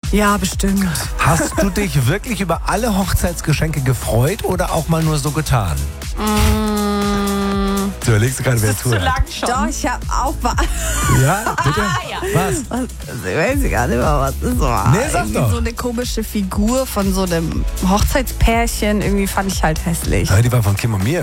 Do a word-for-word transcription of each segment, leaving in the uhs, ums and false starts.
Ja, bestimmt. Hast du dich wirklich über alle Hochzeitsgeschenke gefreut oder auch mal nur so getan? Mm. Du überlegst gerade, wer Das ist zu lang schon. Doch, ich habe auch... Ja, bitte? Ah, ja. Was? was? Ich weiß gar nicht mehr, was das war. Nee, sag irgendwie doch. so eine komische Figur von so einem Hochzeitspärchen. Irgendwie fand ich halt hässlich. Ja, die war von Kim und mir.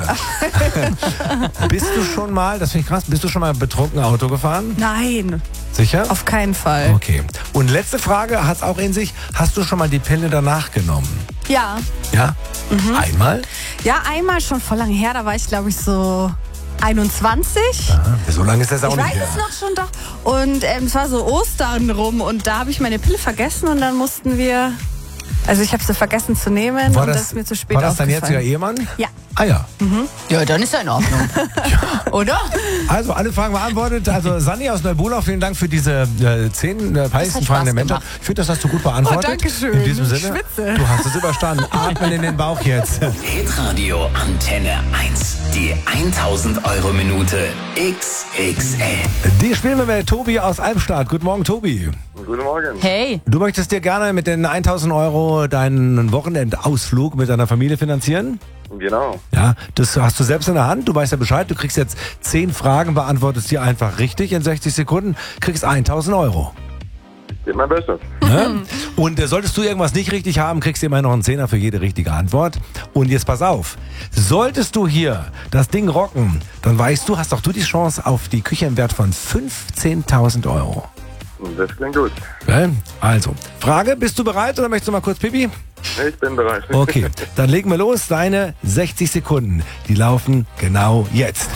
Bist du schon mal, das finde ich krass, bist du schon mal betrunken Auto gefahren? Nein, Sicher? auf keinen Fall. Okay. Und letzte Frage, hat es auch in sich, hast du schon mal die Pille danach genommen? Ja. Ja? Mhm. Einmal? Ja, einmal schon voll lange her. Da war ich, glaube ich, so einundzwanzig. Aha, so lange ist das auch Ich nicht weiß her. es noch schon doch. Und ähm, es war so Ostern rum und da habe ich meine Pille vergessen und dann mussten wir... Also ich habe sie vergessen zu nehmen War und das, das ist mir zu spät war das dein aufgefallen. jetziger Ehemann? Ja. Ah ja. Ja, dann ist er in Ordnung. Oder? Also alle Fragen beantwortet. Also Sanni aus Neubulau, vielen Dank für diese äh, zehn äh, peinlichsten Fragen der Menschheit. Ich finde, das hast du gut beantwortet. Oh, danke schön. In diesem Ich Sinne, schwitze. du hast es überstanden. Atmen in den Bauch jetzt. Hitradio Antenne eins. Die tausend Euro Minute X X L. Die spielen wir mit Tobi aus Albstadt. Guten Morgen, Tobi. Guten Morgen. Hey. Du möchtest dir gerne mit den tausend Euro deinen Wochenendausflug mit deiner Familie finanzieren? Genau. Ja, das hast du selbst in der Hand. Du weißt ja Bescheid. Du kriegst jetzt zehn Fragen, beantwortest die einfach richtig in sechzig Sekunden, kriegst tausend Euro. Geht mein Bestes. Ne? Und äh, solltest du irgendwas nicht richtig haben, kriegst du immer noch einen Zehner für jede richtige Antwort. Und jetzt pass auf. Solltest du hier das Ding rocken, dann weißt du, hast auch du die Chance auf die Küche im Wert von fünfzehntausend Euro. Das klingt gut. Ja? Also, Frage, bist du bereit oder möchtest du mal kurz Pipi? Ich bin bereit. Okay, dann legen wir los. Deine sechzig Sekunden, die laufen genau jetzt.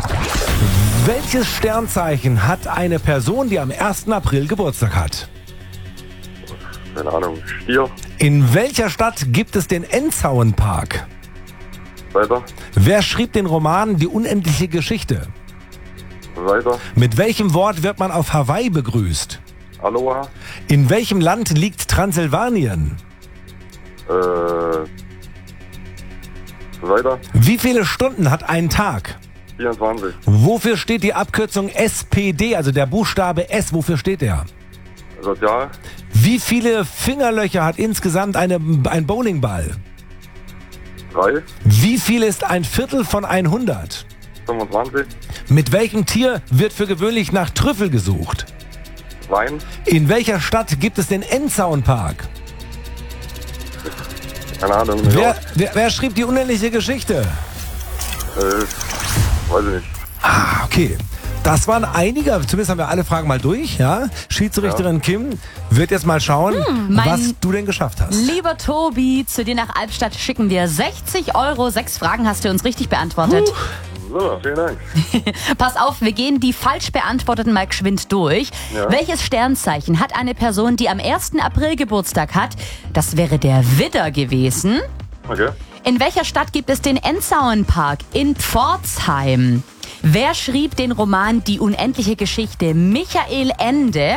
Welches Sternzeichen hat eine Person, die am ersten April Geburtstag hat? Keine Ahnung. Stier. In welcher Stadt gibt es den Enzauenpark? Weiter. Wer schrieb den Roman Die unendliche Geschichte? Weiter. Mit welchem Wort wird man auf Hawaii begrüßt? Aloha. In welchem Land liegt Transsilvanien? Äh. Weiter. Wie viele Stunden hat ein Tag? vierundzwanzig. Wofür steht die Abkürzung S P D, also der Buchstabe S, wofür steht der? Sozial. Wie viele Fingerlöcher hat insgesamt eine, ein Bowlingball? drei. Wie viel ist ein Viertel von hundert? fünfundzwanzig. Mit welchem Tier wird für gewöhnlich nach Trüffel gesucht? Wein. In welcher Stadt gibt es den Enzauenpark? Keine Ahnung. New Wer, York. wer, wer schrieb die unendliche Geschichte? Äh. Weiß ich nicht. Ah, okay. Das waren einige, zumindest haben wir alle Fragen mal durch, ja. Schiedsrichterin Kim wird jetzt mal schauen, mein- was du denn geschafft hast. Lieber Tobi, zu dir nach Albstadt schicken wir sechzig Euro. Sechs Fragen hast du uns richtig beantwortet. So, vielen Dank. Pass auf, wir gehen die falsch beantworteten mal geschwind durch. Ja. Welches Sternzeichen hat eine Person, die am ersten April Geburtstag hat? Das wäre der Widder gewesen. Okay. In welcher Stadt gibt es den Enzauenpark? In Pforzheim. Wer schrieb den Roman Die unendliche Geschichte? Michael Ende.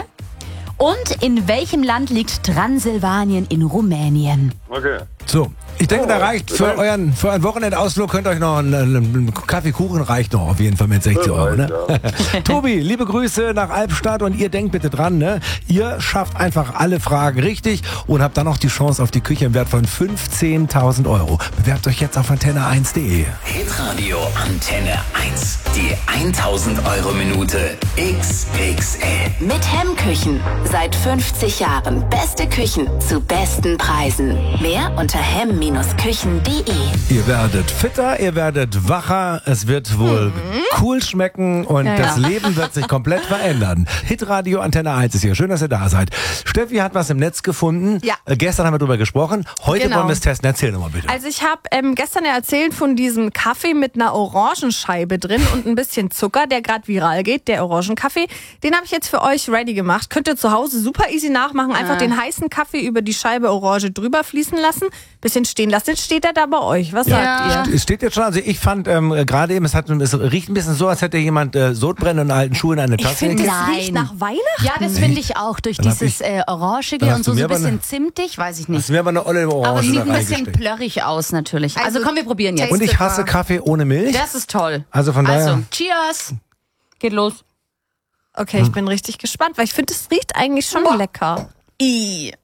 Und in welchem Land liegt Transsilvanien in Rumänien? Okay. So, ich denke, Oh, da reicht für bedankt. euren, für einen Wochenendausflug, könnt euch noch einen, einen Kaffeekuchen reicht noch auf jeden Fall mit sechzig Euro. Ne? Ja. Tobi, liebe Grüße nach Albstadt und ihr denkt bitte dran, ne? Ihr schafft einfach alle Fragen richtig und habt dann noch die Chance auf die Küche im Wert von fünfzehntausend Euro. Bewerbt euch jetzt auf antenne eins punkt de. Hitradio Antenne eins. Die tausend Euro Minute X X L. Mit Hemmküchen. Seit fünfzig Jahren. Beste Küchen zu besten Preisen. Mehr unter hemm Küchen punkt de. Ihr werdet fitter, ihr werdet wacher, es wird wohl cool schmecken und Ja, das ja. Leben wird sich komplett verändern. Hitradio Antenne eins ist hier. Schön, dass ihr da seid. Steffi hat was im Netz gefunden. Ja. Äh, gestern haben wir drüber gesprochen. Heute Genau. wollen wir es testen. Erzähl nochmal bitte. Also ich habe ähm, gestern ja erzählt von diesem Kaffee mit einer Orangenscheibe drin und ein bisschen Zucker, der gerade viral geht, der Orangenkaffee. Den habe ich jetzt für euch ready gemacht. Könnt ihr zu Hause super easy nachmachen. Einfach Ah. den heißen Kaffee über die Scheibe Orange drüber fließen lassen, bisschen stehen lassen. Jetzt steht er da bei euch. Was Ja. sagt ihr? Es steht jetzt schon, also ich fand ähm, gerade eben, es, hat, es riecht ein bisschen so, als hätte jemand äh, Sodbrennen und alten Schuhe in eine Ich Tasse finde, gekippt. das riecht Nein. nach Weihnachten. Ja, das finde ich auch. Durch Dann hab dieses ich- äh, Orangige dann hast und du so, so mir ein aber bisschen eine- zimtig, weiß ich Das nicht. wäre aber eine olle Orange Aber es sieht da ein bisschen reingesteckt. plörrig aus natürlich. Also, Also, komm, wir probieren jetzt. Und ich hasse Kaffee ohne Milch. Das ist toll. Also von daher- Also, cheers. Geht los. Okay, ich bin richtig gespannt, weil ich finde, es riecht eigentlich schon lecker. I.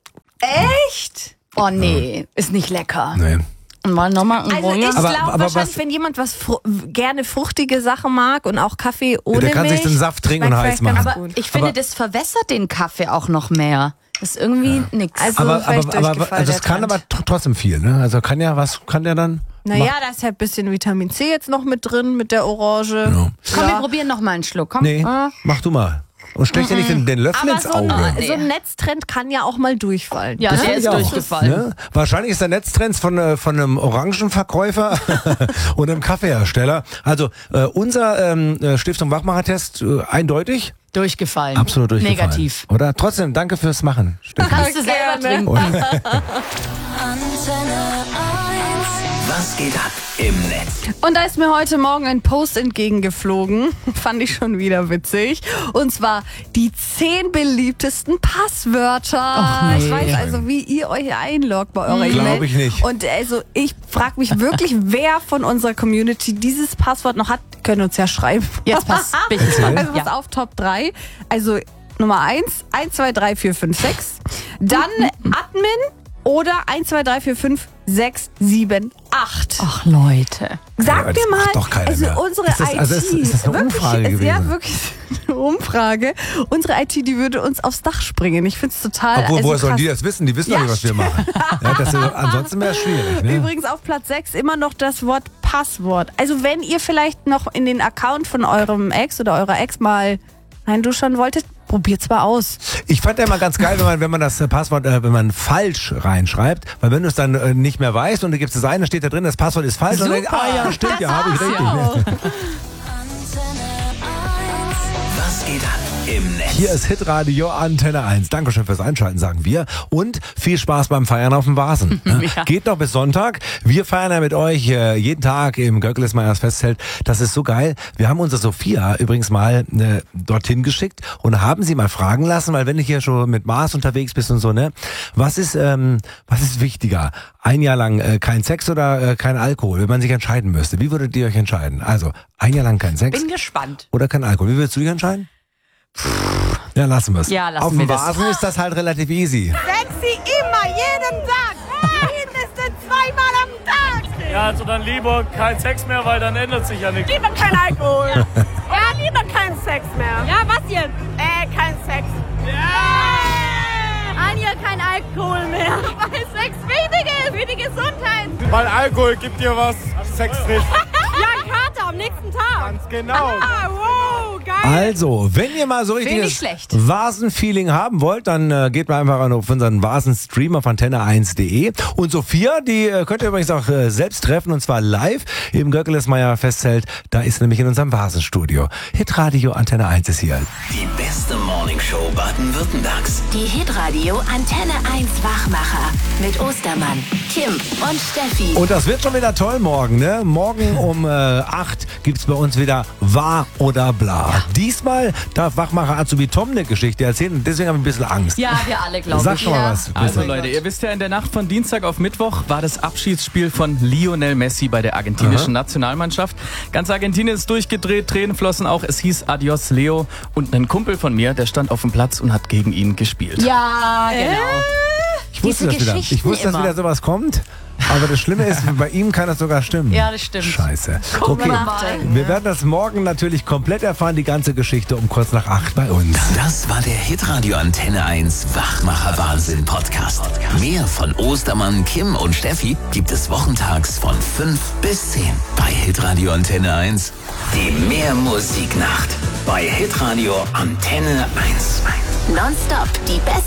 Echt? Oh nee, ist nicht lecker. Nee. Mal nochmal ein Also ich Royal. Aber- glaube aber wahrscheinlich, was- wenn jemand was fru gerne fruchtige Sachen mag und auch Kaffee ohne Der kann sich Milch, den Saft trinken schmeckt und heiß vielleicht ganz machen. Aber gut. ich finde, Aber- das verwässert den Kaffee auch noch mehr. Das ist irgendwie nix. Also Aber, vielleicht aber, aber durchgefallen, also das der kann Trend. aber tr- trotzdem viel, ne? Also kann ja was, kann der dann? Naja, da ist ja ein bisschen Vitamin C jetzt noch mit drin, mit der Orange. Ja. Komm, wir Ja. probieren noch mal einen Schluck. Komm. Nee, Ah. mach du mal. Und steck dir nicht den, den Löffel Aber ins so ein, Auge. nee. so ein Netztrend kann ja auch mal durchfallen. Ja, Das der find ist ich auch. durchgefallen. Ne? Wahrscheinlich ist der Netztrend von, äh, von einem Orangenverkäufer und einem Kaffeehersteller. Also äh, unser ähm, äh, Stiftung Wachmacher-Test äh, eindeutig. Durchgefallen. Absolut durchgefallen. Negativ. Oder? Trotzdem, danke fürs Machen. Steffi. Kannst du selber Gerne. trinken. Was geht ab im Netz? Und da ist mir heute Morgen ein Post entgegengeflogen. Fand ich schon wieder witzig. Und zwar die zehn beliebtesten Passwörter. Ach nee. Ich weiß also, wie ihr euch einloggt bei eurer Glaub E-Mail. ich nicht. Und also ich frage mich wirklich, wer von unserer Community dieses Passwort noch hat. Können uns ja schreiben. Jetzt pass. Bin ich gespannt. Also pass Ja. auf, Top drei. Also Nummer eins, eins, zwei, drei, vier, fünf, sechs. Dann Admin oder eins, zwei, drei, vier, fünf, sechs, sieben, acht. Ach Leute. Sag Ja, das mir mal, macht doch keiner also mehr. unsere Ist das- I T, also ist- ist das eine wirklich, Umfrage ist ja gewesen? wirklich eine Umfrage. Unsere I T, die würde uns aufs Dach springen. Ich finde es total. Obwohl, also woher sollen krass. die das wissen? Die wissen Ja, doch nicht, was wir machen. Ja, das ist, ansonsten wäre es schwierig. Ne? Übrigens auf Platz sechs immer noch das Wort Passwort. Also wenn ihr vielleicht noch in den Account von eurem Ex oder eurer Ex mal reinduschern wolltet, probiert's mal aus. Ich fand ja immer ganz geil, wenn man, wenn man das äh, Passwort, äh, wenn man falsch reinschreibt, weil wenn du es dann äh, nicht mehr weißt und du gibst es ein, dann steht da drin, das Passwort ist falsch. Und dann denkst, ah ja, stimmt, ja, habe ich richtig. Ne? Was geht ab im Netz? Hier ist Hitradio Antenne eins. Dankeschön fürs Einschalten, sagen wir. Und viel Spaß beim Feiern auf dem Vasen. Ne? Ja. Geht noch bis Sonntag. Wir feiern ja mit euch äh, jeden Tag im Göckelesmeyers Festzelt. Das ist so geil. Wir haben unsere Sophia übrigens mal äh, dorthin geschickt und haben sie mal fragen lassen, weil wenn du hier schon mit Mars unterwegs bist und so, ne, was ist, ähm, was ist wichtiger? Ein Jahr lang äh, kein Sex oder äh, kein Alkohol, wenn man sich entscheiden müsste. Wie würdet ihr euch entscheiden? Also, ein Jahr lang kein Sex Bin gespannt. oder kein Alkohol. Wie würdest du dich entscheiden? Ja, lassen wir es. Ja, lassen Auf wir dem das. Vasen ist das halt relativ easy. Sexy immer, jeden Tag. Mindestens zweimal am Tag. Ja, also dann lieber kein Sex mehr, weil dann ändert sich ja nichts. Lieber kein Alkohol. Ja, lieber kein Sex mehr. Ja, was jetzt? Äh, kein Sex. Ja. Anja, kein Alkohol mehr. Weil Sex wichtig ist. Für die Gesundheit. Weil Alkohol gibt dir was, Sex nicht. Ja, Kater am nächsten Tag. Ganz genau. Ah, wow, geil. Also, wenn ihr mal so nicht richtiges schlecht. Vasen-Feeling haben wollt, dann äh, geht mal einfach auf unseren Vasen-Stream auf antenne eins punkt de. Und Sophia, die äh, könnt ihr übrigens auch äh, selbst treffen, und zwar live im Göckelesmeyer Festzelt. Da ist nämlich in unserem Vasenstudio. Hitradio Antenne eins ist hier. Die beste Morningshow Baden-Württembergs. Die Hitradio Antenne eins Wachmacher mit Ostermann, Kim und Steffi. Und das wird schon wieder toll morgen, ne? Morgen um äh, acht gibt's bei uns wieder Wahr oder Bla. Diesmal darf Wachmacher Azubi Tom eine Geschichte erzählen und deswegen haben wir ein bisschen Angst. Ja, wir alle, glaube ich. Sag schon mal Ja. was. Also bitte. Leute, ihr wisst ja, in der Nacht von Dienstag auf Mittwoch war das Abschiedsspiel von Lionel Messi bei der argentinischen Nationalmannschaft. Ganz Argentinien ist durchgedreht, Tränen flossen auch. Es hieß Adios Leo und ein Kumpel von mir, der stand auf dem Platz und hat gegen ihn gespielt. Ja, genau. Ich wusste, diese dass wieder, Geschichten ich wusste, dass immer. wieder sowas kommt. Aber das Schlimme ist, bei ihm kann das sogar stimmen. Ja, das stimmt. Scheiße. Gucken Okay. wir mal. Wir werden das morgen natürlich komplett erfahren, die ganze Geschichte um kurz nach acht bei uns. Das war der Hitradio Antenne eins Wachmacher Wahnsinn Podcast. Mehr von Ostermann, Kim und Steffi gibt es wochentags von fünf bis zehn bei Hitradio Antenne eins. Die Mehrmusiknacht bei Hitradio Antenne eins. Nonstop die besten